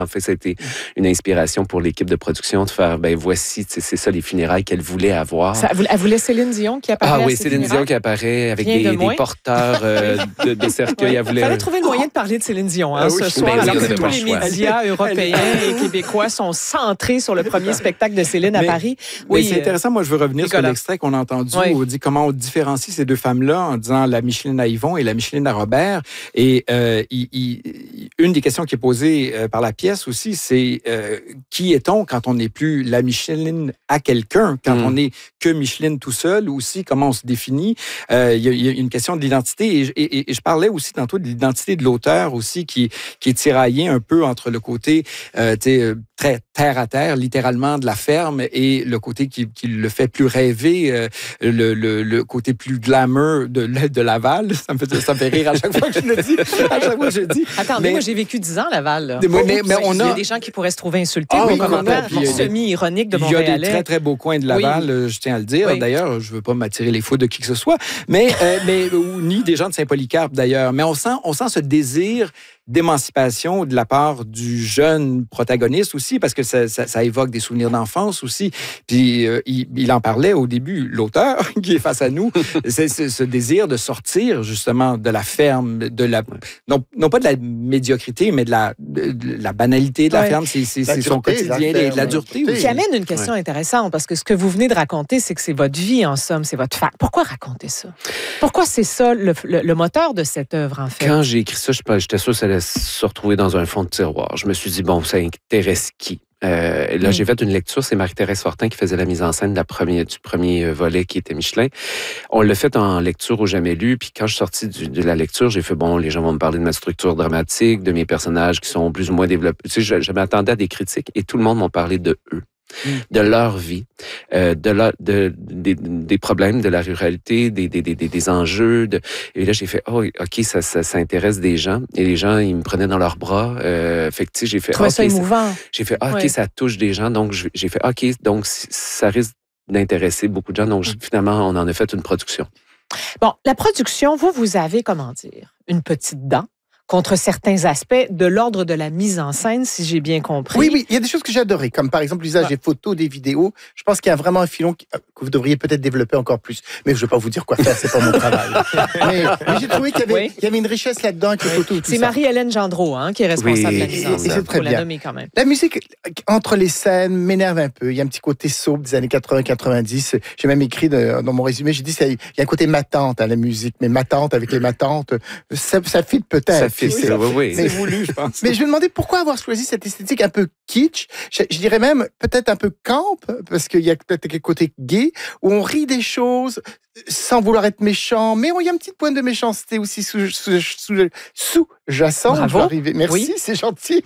En fait, ça a été une inspiration pour l'équipe de production de faire, voici, c'est ça les funérailles qu'elle voulait avoir. Elle voulait Céline Dion qui apparaît. Ah oui, Céline Dion qui apparaît avec des porteurs de cercueils. Il fallait trouver le moyen de parler de Céline Dion ce soir, alors que tous les médias européens et québécois sont centrés sur le premier spectacle de Céline à Paris. Oui, c'est intéressant. Moi, je veux revenir sur l'extrait qu'on a entendu où on dit comment on différencie ces deux femmes-là en disant la Micheline à Yvon et la Micheline à Robert. Et une des questions qui est posée par la pièce aussi, c'est qui est-on quand on n'est plus la Micheline à quelqu'un, quand on n'est que Micheline tout seul, ou aussi comment on se définit. Il y a une question de l'identité. Et je parlais aussi tantôt de l'identité de l'auteur aussi qui est tiraillée un peu entre le côté très terre à terre, littéralement, de la ferme et le côté qui le fait plus rêver, le côté plus glamour de Laval. Ça me fait rire à chaque fois que je le dis. À chaque fois que je dis. Attendez, moi, j'ai vécu 10 ans à Laval. Là. Mais il y a des gens qui pourraient se trouver insultés ou commentaires semi-ironiques de Montréalais. Il y a des très, très beaux coins de Laval, je tiens à le dire. Oui. D'ailleurs, je ne veux pas m'attirer les foudres de qui que ce soit, ni des gens de Saint-Polycarpe, d'ailleurs. Mais on sent ce désir d'émancipation de la part du jeune protagoniste aussi, parce que ça évoque des souvenirs d'enfance aussi. Puis il en parlait au début, l'auteur qui est face à nous, c'est ce désir de sortir justement de la ferme, non pas de la médiocrité, mais de la banalité de la ferme. C'est son quotidien, de la dureté aussi. Qui amène une question intéressante, parce que ce que vous venez de raconter, c'est que c'est votre vie, en somme, c'est votre fac. Pourquoi raconter ça? Pourquoi c'est ça le moteur de cette œuvre, en fait? Quand j'ai écrit ça, j'étais sûr que ça allait se retrouver dans un fond de tiroir. Je me suis dit, ça intéresse qui? Là, j'ai fait une lecture, c'est Marie-Thérèse Fortin qui faisait la mise en scène du premier volet qui était Michelin. On l'a fait en lecture au Jamais lu, puis quand je suis sorti de la lecture, j'ai fait, les gens vont me parler de ma structure dramatique, de mes personnages qui sont plus ou moins développés. Tu sais, je m'attendais à des critiques et tout le monde m'a parlé de eux. De leur vie, des problèmes de la ruralité, des enjeux. Et là, j'ai fait, OK, ça intéresse des gens. Et les gens, ils me prenaient dans leurs bras. Fait que, tu sais, j'ai fait, ça émouvant. J'ai fait, OK, ça touche des gens. Donc, j'ai fait, OK, donc ça risque d'intéresser beaucoup de gens. Donc, finalement, on en a fait une production. Bon, la production, vous avez, comment dire, une petite dent contre certains aspects de l'ordre de la mise en scène, si j'ai bien compris. Oui, il y a des choses que j'ai adorées, comme par exemple l'usage des photos, des vidéos. Je pense qu'il y a vraiment un filon que vous devriez peut-être développer encore plus. Mais je ne vais pas vous dire quoi faire, c'est pas mon travail. mais j'ai trouvé qu'il y avait une richesse là-dedans avec les photos et tout ça. C'est Marie-Hélène Gendreau qui est responsable de la mise en scène. C'est très bien. La nommer quand même. La musique, entre les scènes, m'énerve un peu. Il y a un petit côté soap des années 80-90. J'ai même écrit dans mon résumé, j'ai dit il y a un côté matante à la musique, mais matante avec les matantes, ça fit peut-être. Oui. C'est voulu, je pense. Mais je me demandais pourquoi avoir choisi cette esthétique un peu kitsch, je dirais même peut-être un peu camp, parce qu'il y a peut-être quelque côté gay, où on rit des choses sans vouloir être méchant, mais il y a une petite pointe de méchanceté aussi sous-jacente. Bravo. Merci, c'est gentil.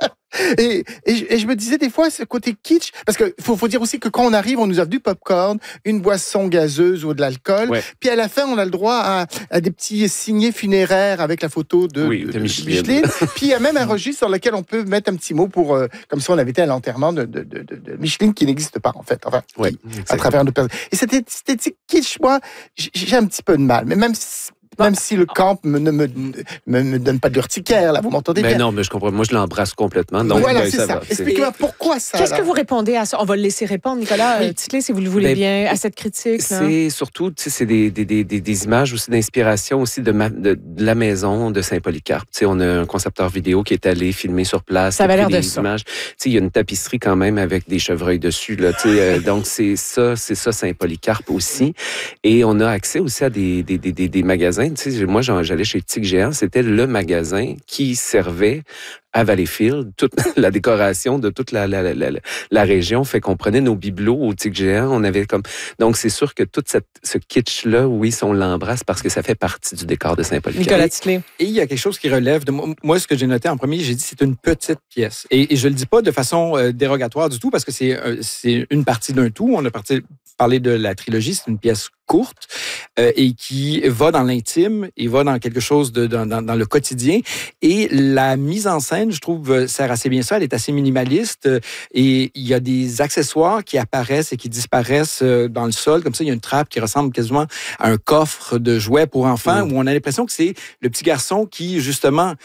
Et je me disais des fois, ce côté kitsch, parce qu'il faut dire aussi que quand on arrive, on nous offre du popcorn, une boisson gazeuse ou de l'alcool, puis à la fin, on a le droit à des petits signets funéraires avec la photo de Micheline. Puis il y a même un registre sur lequel on peut mettre un petit mot pour, comme si on avait été à l'enterrement de Micheline qui n'existe pas, en fait. Enfin, à travers nos personnes. Et cette esthétique kitsch, moi, j'ai un petit peu de mal, mais même si le camp ne me donne pas de l'urticaire, là, vous m'entendez bien? Mais non, mais je comprends. Moi, je l'embrasse complètement. Donc, voilà, c'est ça. Expliquez-moi pourquoi ça. Qu'est-ce que vous répondez à ça? On va le laisser répondre, Nicolas Titley, si vous le voulez bien, à cette critique. C'est surtout, tu sais, c'est des images aussi d'inspiration aussi de la maison de Saint-Polycarpe. Tu sais, on a un concepteur vidéo qui est allé filmer sur place. Ça avait l'air de ça. Images. Tu sais, il y a une tapisserie quand même avec des chevreuils dessus, là. Tu sais, donc, c'est ça Saint-Polycarpe aussi. Et on a accès aussi à des magasins. Tu sais, moi, j'allais chez Tic Géant, c'était le magasin qui servait à Valleyfield toute la décoration de toute la région. Fait qu'on prenait nos bibelots au Tic Géant. On avait donc, c'est sûr que tout ce kitsch-là, oui, on l'embrasse parce que ça fait partie du décor de Saint-Polycarpe. Nicolas Titley. Et il y a quelque chose qui relève de moi, ce que j'ai noté en premier, j'ai dit c'est une petite pièce. Et je le dis pas de façon dérogatoire du tout parce que c'est une partie d'un tout. On a parlé de la trilogie, c'est une pièce courte et qui va dans l'intime et va dans quelque chose dans le quotidien. Et la mise en scène, je trouve, sert assez bien ça. Elle est assez minimaliste et il y a des accessoires qui apparaissent et qui disparaissent dans le sol. Comme ça, il y a une trappe qui ressemble quasiment à un coffre de jouets pour enfants où on a l'impression que c'est le petit garçon qui, justement,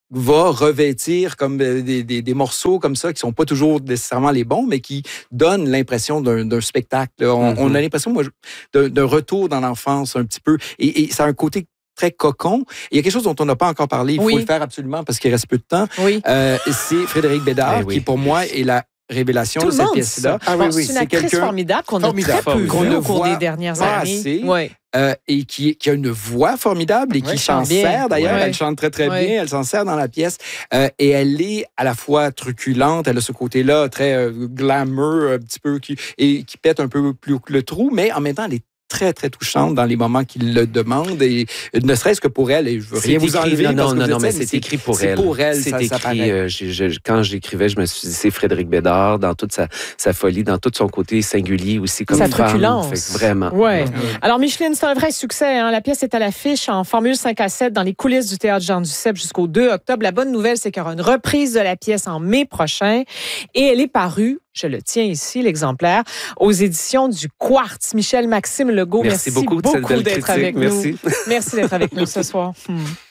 va revêtir comme des morceaux comme ça qui sont pas toujours nécessairement les bons, mais qui donnent l'impression d'un spectacle. On a l'impression, moi, d'un retour dans l'enfance un petit peu. Et ça a un côté très cocon. Il y a quelque chose dont on n'a pas encore parlé. Il faut le faire absolument parce qu'il reste peu de temps. Oui. C'est Frédéric Bédard qui, pour moi, est la révélation de cette pièce-là. C'est une actrice formidable qu'on a très peu vue au cours des dernières années. Et qui a une voix formidable et qui s'en sert d'ailleurs. Elle chante très, très bien. Elle s'en sert dans la pièce. Et elle est à la fois truculente. Elle a ce côté-là très glamour, un petit peu, qui pète un peu plus le trou, mais en même temps, elle est très, très touchante dans les moments qu'il le demande. Et ne serait-ce que pour elle, et je veux rien vous enlever. Non, mais c'est écrit pour elle. C'est pour elle, c'est écrit. Quand j'écrivais, je me suis dit, c'est Frédéric Bédard, dans toute sa folie, dans tout son côté singulier aussi, comme sa truculence. Fait, vraiment. Ouais. Alors, Micheline, c'est un vrai succès. Hein? La pièce est à l'affiche en formule 5 à 7 dans les coulisses du Théâtre Jean Duceppe jusqu'au 2 octobre. La bonne nouvelle, c'est qu'il y aura une reprise de la pièce en mai prochain. Et elle est parue, je le tiens ici, l'exemplaire, aux éditions du Quartz. Michel Maxime Legault, merci beaucoup d'être avec nous. Merci d'être avec nous ce soir.